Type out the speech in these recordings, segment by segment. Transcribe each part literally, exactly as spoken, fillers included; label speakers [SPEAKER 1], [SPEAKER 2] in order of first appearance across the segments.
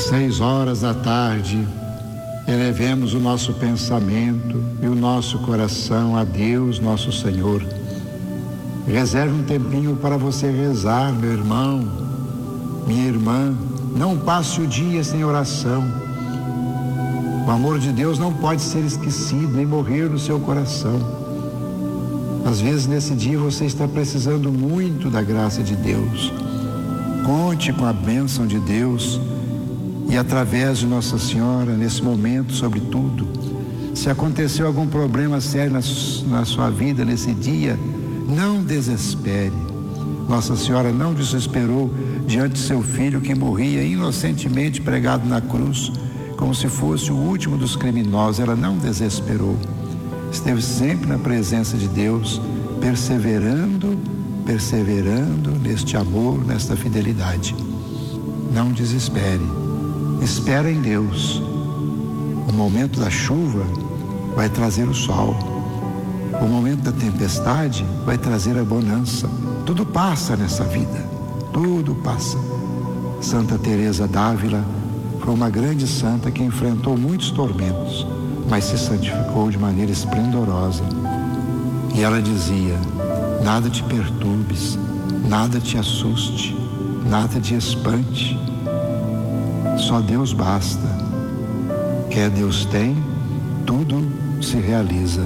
[SPEAKER 1] Seis horas da tarde, elevemos o nosso pensamento e o nosso coração a Deus, nosso Senhor. Reserve um tempinho para você rezar, meu irmão, minha irmã. Não passe o dia sem oração. O amor de Deus não pode ser esquecido nem morrer no seu coração. Às vezes nesse dia você está precisando muito da graça de Deus. Conte com a bênção de Deus e através de Nossa Senhora, nesse momento, sobretudo. Se aconteceu algum problema sério na, na sua vida nesse dia, não desespere. Nossa Senhora não desesperou diante de seu filho que morria inocentemente pregado na cruz, como se fosse o último dos criminosos. Ela não desesperou. Esteve sempre na presença de Deus, perseverando, perseverando neste amor, nesta fidelidade. Não desespere. Espera em Deus. O momento da chuva vai trazer o sol. O momento da tempestade vai trazer a bonança. Tudo passa nessa vida. Tudo passa. Santa Teresa d'Ávila foi uma grande santa que enfrentou muitos tormentos, mas se santificou de maneira esplendorosa. E ela dizia: nada te perturbes, nada te assuste, nada te espante. Só Deus basta. Quer Deus tem, tudo se realiza.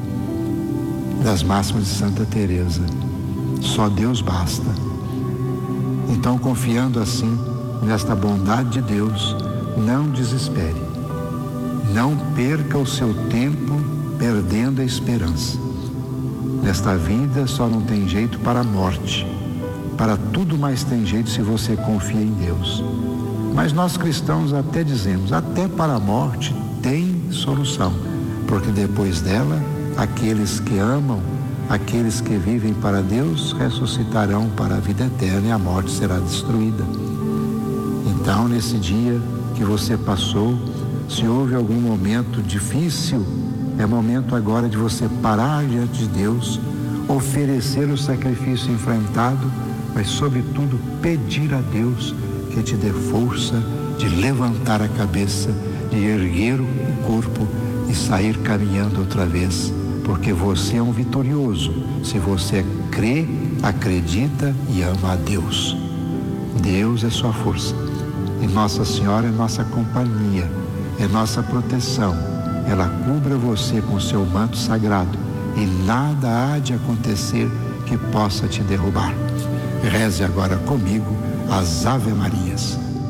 [SPEAKER 1] Das máximas de Santa Teresa. Só Deus basta. Então, confiando assim nesta bondade de Deus, não desespere. Não perca o seu tempo perdendo a esperança. Nesta vida só não tem jeito para a morte. Para tudo mais tem jeito se você confia em Deus. Mas nós cristãos até dizemos, até para a morte tem solução, porque depois dela, aqueles que amam, aqueles que vivem para Deus, ressuscitarão para a vida eterna e a morte será destruída. Então, nesse dia que você passou, se houve algum momento difícil, é momento agora de você parar diante de Deus, oferecer o sacrifício enfrentado, mas sobretudo pedir a Deus que te dê força de levantar a cabeça, de erguer o corpo e sair caminhando outra vez, porque você é um vitorioso se você crê, acredita e ama a Deus. Deus é sua força e Nossa Senhora é nossa companhia, é nossa proteção. Ela cubra você com seu manto sagrado e nada há de acontecer que possa te derrubar. Reze agora comigo as Ave Marias.